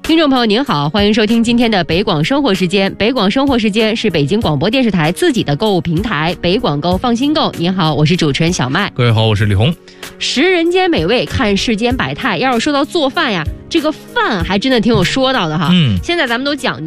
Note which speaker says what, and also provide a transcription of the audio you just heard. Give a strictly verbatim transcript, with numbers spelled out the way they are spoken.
Speaker 1: 听众朋友您好，欢迎收听今天的北广生活时间。北广生活时间是北京广播电视台自己的购物平台，北广购放心购。您好，我是主持人小麦。
Speaker 2: 各位好，我是李红。
Speaker 1: 食人间美味，看世间百态。要是说到做饭呀，这个饭还真的挺有说道的哈。
Speaker 2: 嗯，
Speaker 1: 现在咱们都讲究